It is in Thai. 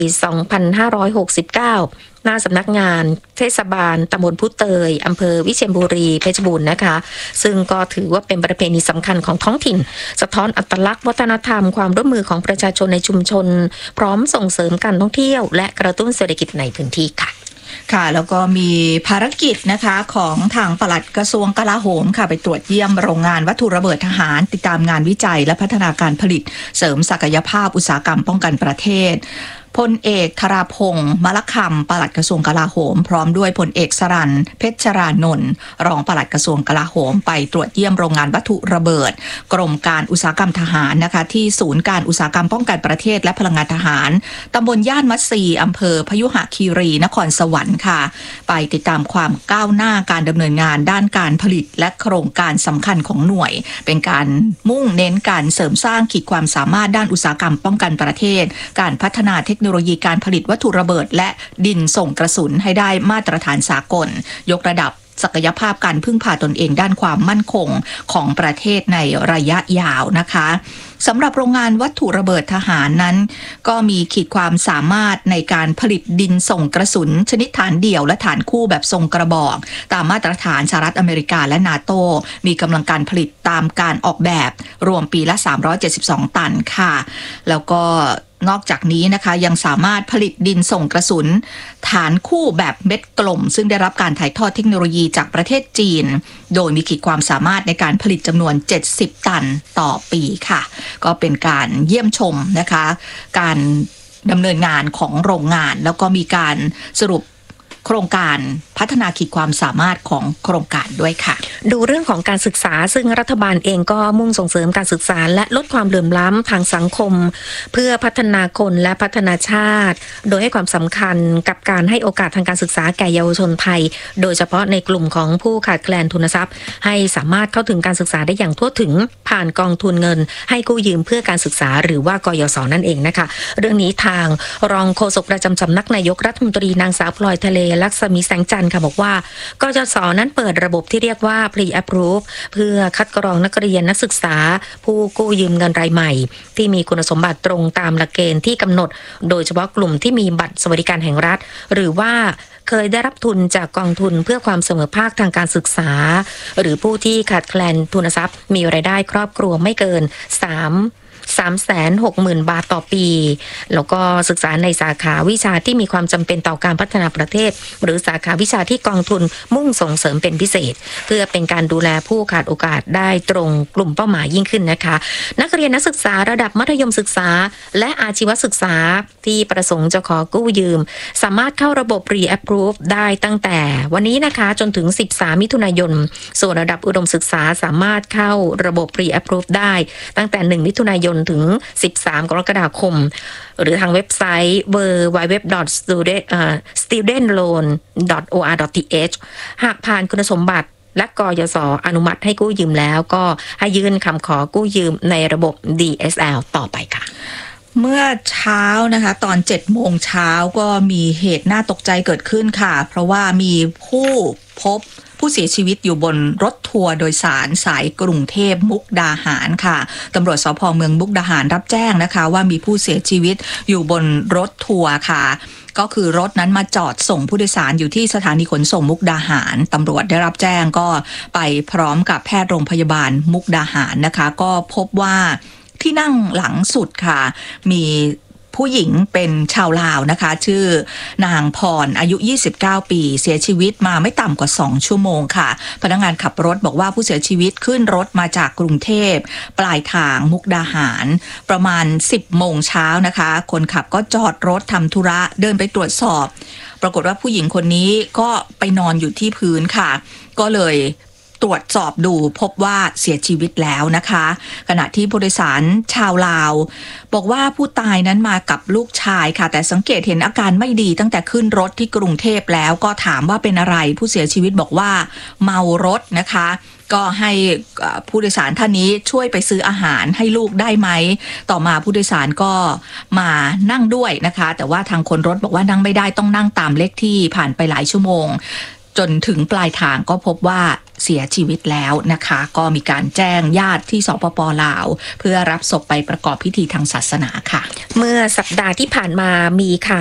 2569 หน้าสำนักงานเทศบาลตำบลพุเตยอำเภอวิเชียรบุรีเพชรบูรณ์นะคะซึ่งก็ถือว่าเป็นประเพณีสำคัญของท้องถิ่นสะท้อนอัตลักษณ์วัฒนธรรมความร่วมมือของประชาชนในชุมชนพร้อมส่งเสริมการท่องเที่ยวและกระตุ้นเศรษฐกิจในพื้นที่ค่ะค่ะแล้วก็มีภารกิจนะคะของทางปลัดกระทรวงกลาโหมค่ะไปตรวจเยี่ยมโรงงานวัตถุระเบิดทหารติดตามงานวิจัยและพัฒนาการผลิตเสริมศักยภาพอุตสาหกรรมป้องกันประเทศพลเอกธราพงษ์มะละคำปลัดกระทรวงกลาโหมพร้อมด้วยพลเอกสรัญเพชรรานนท์รองปลัดกระทรวงกลาโหมไปตรวจเยี่ยมโรงงานวัตถุระเบิดกรมการอุตสาหกรรมทหารนะคะที่ศูนย์การอุตสาหกรรมป้องกันประเทศและพลังงานทหารตำบลย่านมัตสีอำเภอพยุหคีรีนครสวรรค์ค่ะไปติดตามความก้าวหน้าการดำเนินงานด้านการผลิตและโครงการสำคัญของหน่วยเป็นการมุ่งเน้นการเสริมสร้างขีดความสามารถด้านอุตสาหกรรมป้องกันประเทศการพัฒนาเทคโนโลยีการผลิตวัตถุระเบิดและดินส่งกระสุนให้ได้มาตรฐานสากลยกระดับศักยภาพการพึ่งพาตนเองด้านความมั่นคงของประเทศในระยะยาวนะคะสำหรับโรงงานวัตถุระเบิดทหารนั้นก็มีขีดความสามารถในการผลิตดินส่งกระสุนชนิดฐานเดี่ยวและฐานคู่แบบทรงกระบอกตามมาตรฐานสหรัฐอเมริกาและนาโตมีกำลังการผลิตตามการออกแบบรวมปีละ372ตันค่ะแล้วก็นอกจากนี้นะคะยังสามารถผลิตดินส่งกระสุนฐานคู่แบบเม็ดกลมซึ่งได้รับการถ่ายทอดเทคโนโลยีจากประเทศจีนโดยมีขีดความสามารถในการผลิตจำนวน70ตันต่อปีค่ะก็เป็นการเยี่ยมชมนะคะการดำเนินงานของโรงงานแล้วก็มีการสรุปโครงการพัฒนาขีดความสามารถของโครงการด้วยค่ะดูเรื่องของการศึกษาซึ่งรัฐบาลเองก็มุ่งส่งเสริมการศึกษาและลดความเหลื่อมล้ำทางสังคมเพื่อพัฒนาคนและพัฒนาชาติโดยให้ความสำคัญกับการให้โอกาสทางการศึกษาแก่เยาวชนไทยโดยเฉพาะในกลุ่มของผู้ขาดแคลนทุนทรัพย์ให้สามารถเข้าถึงการศึกษาได้อย่างทั่วถึงผ่านกองทุนเงินให้กู้ยืมเพื่อการศึกษาหรือว่ากยศนั่นเองนะคะเรื่องนี้ทางรองโฆษกประจำสำนักนายกรัฐมนตรีนางสาวพลอยทะเลลักษมีแสงจันทร์ค่ะบอกว่ากยศนั้นเปิดระบบที่เรียกว่า Pre-Approve เพื่อคัดกรองนักเรียนนักศึกษาผู้กู้ยืมเงินรายใหม่ที่มีคุณสมบัติตรงตามหลักเกณฑ์ที่กำหนดโดยเฉพาะกลุ่มที่มีบัตรสวัสดิการแห่งรัฐหรือว่าเคยได้รับทุนจากกองทุนเพื่อความเสมอภาคทางการศึกษาหรือผู้ที่ขาดแคลนทุนทรัพย์มีรายได้ครอบครัวไม่เกิน360,000 บาทต่อปีแล้วก็ศึกษาในสาขาวิชาที่มีความจำเป็นต่อการพัฒนาประเทศหรือสาขาวิชาที่กองทุนมุ่งส่งเสริมเป็นพิเศษเพื่อเป็นการดูแลผู้ขาดโอกาสได้ตรงกลุ่มเป้าหมายยิ่งขึ้นนะคะนักเรียนนักศึกษาระดับมัธยมศึกษาและอาชีวศึกษาที่ประสงค์จะขอกู้ยืมสามารถเข้าระบบ Pre-Approve ได้ตั้งแต่วันนี้นะคะจนถึง13มิถุนายนส่วนระดับอุดมศึกษาสามารถเข้าระบบ Pre-Approve ได้ตั้งแต่1มิถุนายนถึง13กรกฎาคมหรือทางเว็บไซต์ www.studentloan.or.th หากผ่านคุณสมบัติและกยศอนุมัติให้กู้ยืมแล้วก็ให้ยื่นคำขอกู้ยืมในระบบ DSL ต่อไปค่ะเมื่อเช้านะคะตอน7 โมงเช้าก็มีเหตุน่าตกใจเกิดขึ้นค่ะเพราะว่ามีผู้พบผู้เสียชีวิตอยู่บนรถทัวร์โดยสารสายกรุงเทพมุกดาหารค่ะตำรวจสภ.เมืองมุกดาหารรับแจ้งนะคะว่ามีผู้เสียชีวิตอยู่บนรถทัวร์ค่ะก็คือรถนั้นมาจอดส่งผู้โดยสารอยู่ที่สถานีขนส่งมุกดาหารตำรวจได้รับแจ้งก็ไปพร้อมกับแพทย์โรงพยาบาลมุกดาหารนะคะก็พบว่าที่นั่งหลังสุดค่ะมีผู้หญิงเป็นชาวลาวนะคะชื่อนางพรอายุ29ปีเสียชีวิตมาไม่ต่ำกว่า2ชั่วโมงค่ะพนักงานขับรถบอกว่าผู้เสียชีวิตขึ้นรถมาจากกรุงเทพปลายทางมุกดาหารประมาณ10โมงเช้านะคะคนขับก็จอดรถทำธุระเดินไปตรวจสอบปรากฏว่าผู้หญิงคนนี้ก็ไปนอนอยู่ที่พื้นค่ะก็เลยตรวจสอบดูพบว่าเสียชีวิตแล้วนะคะขณะที่ผู้โดยสารชาวลาวบอกว่าผู้ตายนั้นมากับลูกชายค่ะแต่สังเกตเห็นอาการไม่ดีตั้งแต่ขึ้นรถที่กรุงเทพแล้วก็ถามว่าเป็นอะไรผู้เสียชีวิตบอกว่าเมารถนะคะก็ให้ผู้โดยสารท่านนี้ช่วยไปซื้ออาหารให้ลูกได้ไหมต่อมาผู้โดยสารก็มานั่งด้วยนะคะแต่ว่าทางคนรถบอกว่านั่งไม่ได้ต้องนั่งตามเลขที่ผ่านไปหลายชั่วโมงจนถึงปลายทางก็พบว่าเสียชีวิตแล้วนะคะก็มีการแจ้งญาติที่สปป.ลาวเพื่อรับศพไปประกอบพิธีทางศาสนาค่ะเมื่อสัปดาห์ที่ผ่านมามีข่าว